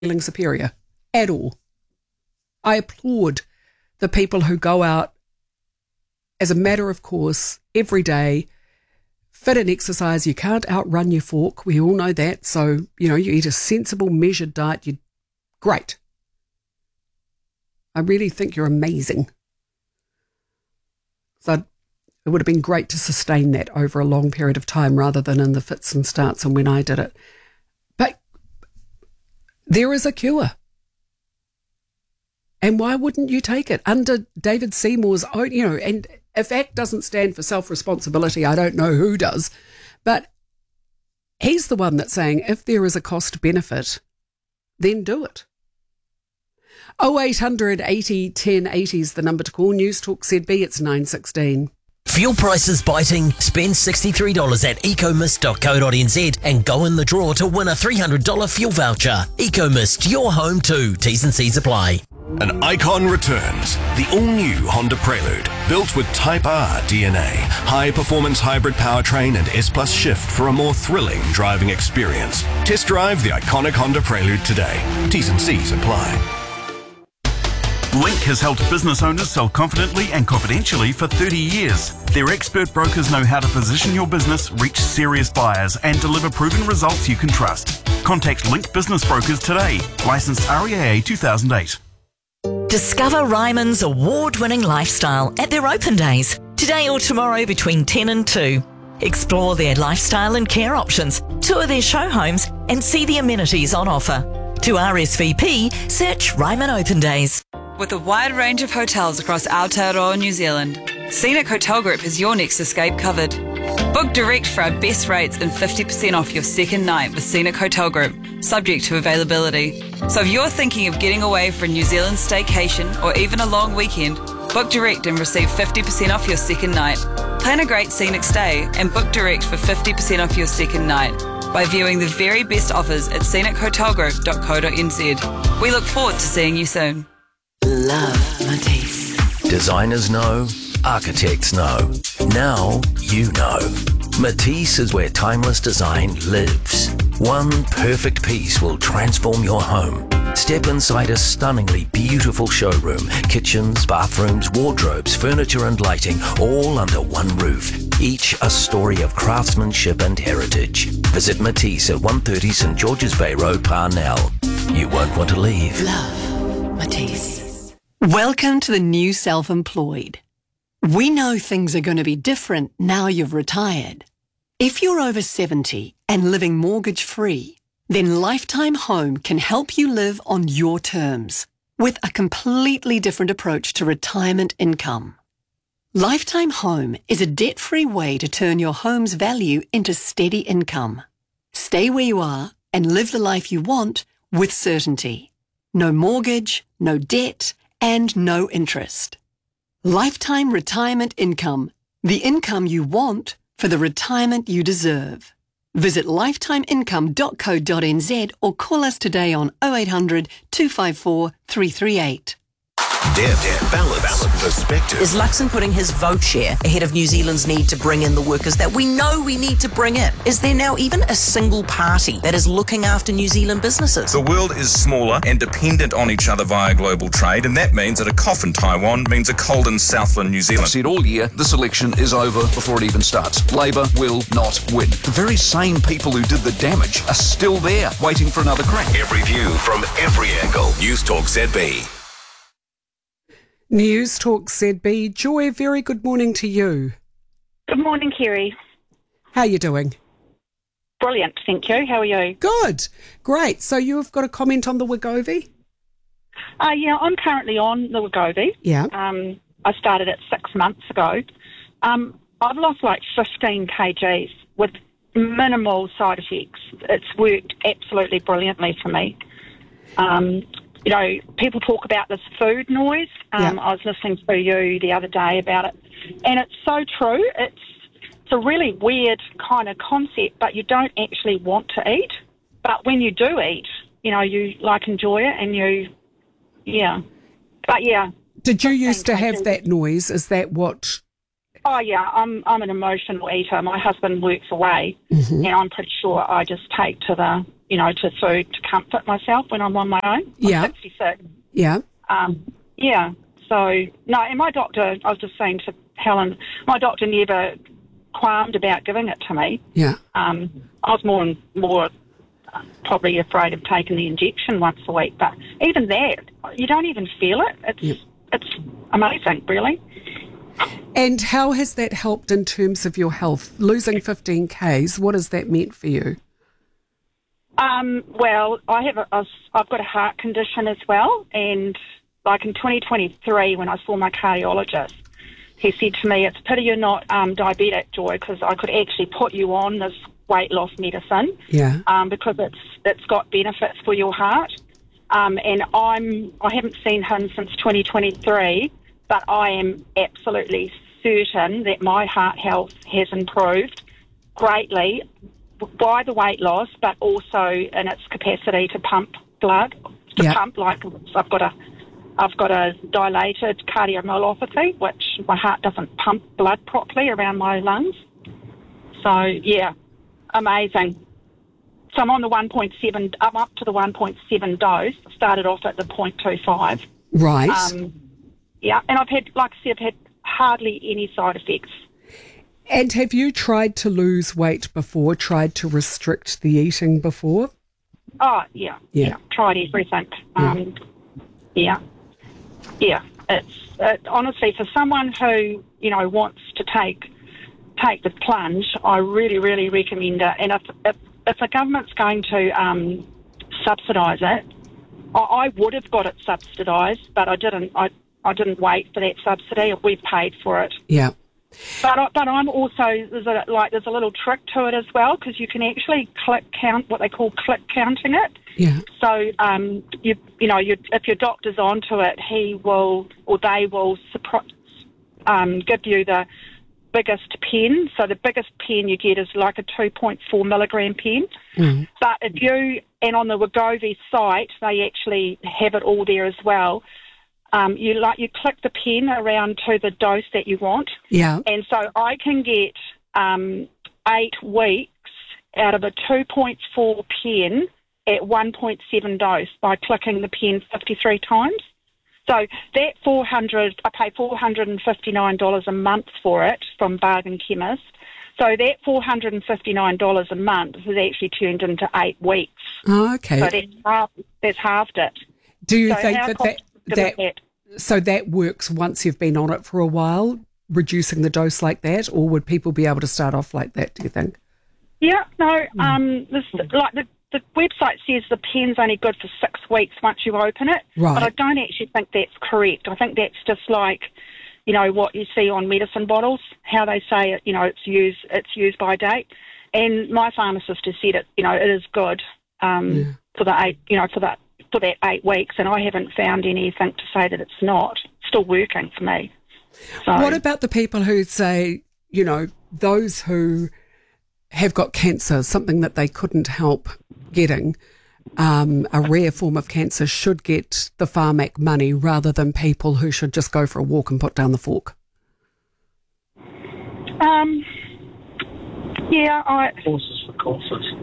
feeling superior at all. I applaud the people who go out as a matter of course every day, fit and exercise. You can't outrun your fork. We all know that. So, you eat a sensible, measured diet. You're great. I really think you're amazing. So it would have been great to sustain that over a long period of time rather than in the fits and starts and when I did it. But there is a cure. And why wouldn't you take it? Under David Seymour's own, and if ACT doesn't stand for self-responsibility, I don't know who does. But he's the one that's saying if there is a cost benefit, then do it. 0800 80 10 80 is the number to call. News Talk ZB, it's 9:16. Fuel prices biting? Spend $63 at ecomist.co.nz and go in the draw to win a $300 fuel voucher. Ecomist, your home too. T's and C's apply. An icon returns. The all-new Honda Prelude, built with Type R DNA, high-performance hybrid powertrain and S+ shift for a more thrilling driving experience. Test drive the iconic Honda Prelude today. T's and C's apply. Link has helped business owners sell confidently and confidentially for 30 years. Their expert brokers know how to position your business, reach serious buyers, and deliver proven results you can trust. Contact Link Business Brokers today. Licensed REAA 2008. Discover Ryman's award-winning lifestyle at their open days, today or tomorrow between 10 and 2. Explore their lifestyle and care options, tour their show homes, and see the amenities on offer. To RSVP, search Ryman Open Days. With a wide range of hotels across Aotearoa, New Zealand, Scenic Hotel Group has your next escape covered. Book direct for our best rates and 50% off your second night with Scenic Hotel Group, subject to availability. So if you're thinking of getting away for a New Zealand staycation or even a long weekend, book direct and receive 50% off your second night. Plan a great scenic stay and book direct for 50% off your second night by viewing the very best offers at scenichotelgroup.co.nz. We look forward to seeing you soon. Love Matisse. Designers know, architects know. Now you know. Matisse is where timeless design lives. One perfect piece will transform your home. Step inside a stunningly beautiful showroom. Kitchens, bathrooms, wardrobes, furniture and lighting, all under one roof. Each a story of craftsmanship and heritage. Visit Matisse at 130 St George's Bay Road, Parnell. You won't want to leave. Love Matisse. Welcome to the new self-employed. We know things are going to be different now you've retired. If you're over 70 and living mortgage-free, then Lifetime Home can help you live on your terms with a completely different approach to retirement income. Lifetime Home is a debt-free way to turn your home's value into steady income. Stay where you are and live the life you want with certainty. No mortgage, no debt, and no interest. Lifetime retirement income, the income you want for the retirement you deserve. Visit lifetimeincome.co.nz or call us today on 0800 254 338. Deb, balance, perspective. Is Luxon putting his vote share ahead of New Zealand's need to bring in the workers that we know we need to bring in? Is there now even a single party that is looking after New Zealand businesses? The world is smaller and dependent on each other via global trade, and that means that a cough in Taiwan means a cold in Southland New Zealand. I've said all year, this election is over before it even starts. Labour will not win. The very same people who did the damage are still there, waiting for another crack. Every view from every angle. News Talk ZB. News Talk ZB. Joy, very good morning to you. Good morning, Kerry. How are you doing? Brilliant, thank you. How are you? Good. Great. So you've got a comment on the Wegovy? Yeah, I'm currently on the Wegovy. Yeah. I started it 6 months ago. I've lost like 15 kgs with minimal side effects. It's worked absolutely brilliantly for me. People talk about this food noise. I was listening to you the other day about it, and it's so true. It's a really weird kind of concept, but you don't actually want to eat. But when you do eat, you enjoy it, and But yeah. Did you used to have that noise? Is that what? Oh yeah, I'm an emotional eater. My husband works away, and I'm pretty sure I just take to the to food to comfort myself when I'm on my own. Yeah. I'm 66. Yeah. Yeah. So, no, and my doctor, I was just saying to Helen, my doctor never qualmed about giving it to me. Yeah. I was more probably afraid of taking the injection once a week, but even that, you don't even feel it. It's amazing, really. And how has that helped in terms of your health? Losing 15 Ks, what has that meant for you? Well, I've got a heart condition as well, and like in 2023 when I saw my cardiologist, he said to me, it's a pity you're not diabetic, Joy, because I could actually put you on this weight loss medicine because it's got benefits for your heart. And I haven't seen him since 2023, but I am absolutely certain that my heart health has improved greatly by the weight loss, but also in its capacity to pump blood, pump, like I've got a dilated cardiomyopathy, which my heart doesn't pump blood properly around my lungs. So, yeah, amazing. So I'm on the 1.7, I'm up to the 1.7 dose. I started off at the 0.25. Right. Yeah, and I've had hardly any side effects. And have you tried to lose weight before, tried to restrict the eating before? Oh, yeah. Tried everything. Yeah. It's honestly, for someone who, wants to take the plunge, I really, really recommend it. And if the government's going to subsidise it, I would have got it subsidised, but I didn't. I didn't wait for that subsidy. We paid for it. Yeah. But I'm also there's a little trick to it as well, because you can actually what they call click counting it. Yeah. So if your doctor's onto it, he will or they will give you the biggest pen. So the biggest pen you get is like a 2.4 milligram pen. Mm. But and on the Wegovy site, they actually have it all there as well. You click the pen around to the dose that you want. Yeah. And so I can get 8 weeks out of a 2.4 pen at 1.7 dose by clicking the pen 53 times. So that I pay $459 a month for it from Bargain Chemist. So that $459 a month has actually turned into 8 weeks. Oh, okay. So that's halved it. Do you think that works once you've been on it for a while, reducing the dose like that, or would people be able to start off like that, do you think? Yeah, no, the website says the pen's only good for 6 weeks once you open it, right. But I don't actually think that's correct. I think that's just like, what you see on medicine bottles, how they say it, it's used by date. And my pharmacist has said it, it is good for the for that 8 weeks, and I haven't found anything to say that it's not. It's still working for me. So, what about the people who say, those who have got cancer, something that they couldn't help getting, a rare form of cancer, should get the Pharmac money rather than people who should just go for a walk and put down the fork? Horses for courses.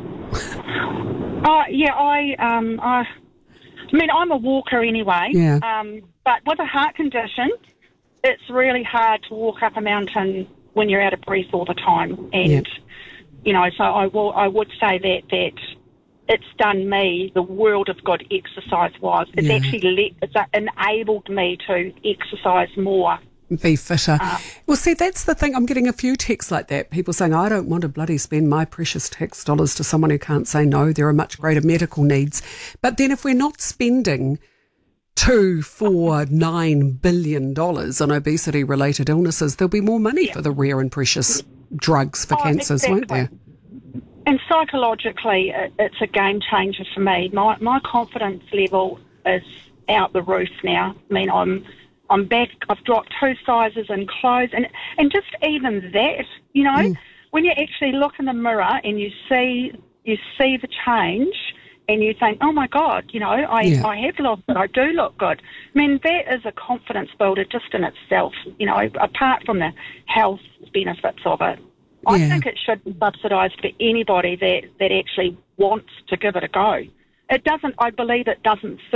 I'm a walker anyway. Yeah. But with a heart condition, it's really hard to walk up a mountain when you're out of breath all the time. And, so I would say that it's done me the world of good exercise-wise. It's actually it's enabled me to exercise more. Be fitter. Well, see, that's the thing. I'm getting a few texts like that. People saying, I don't want to bloody spend my precious tax dollars to someone who can't say no. There are much greater medical needs. But then if we're not spending $2, $4, $9 billion on obesity-related illnesses, there'll be more money for the rare and precious drugs for cancers, won't there? And psychologically, it's a game changer for me. My confidence level is out the roof now. I mean, I'm back. I've dropped 2 sizes in clothes, and just even that, when you actually look in the mirror and you see the change, and you think, oh my God, I have lost it. I do look good. I mean, that is a confidence builder just in itself. Apart from the health benefits of it. I think it should be subsidised for anybody that actually wants to give it a go. It doesn't, I believe it doesn't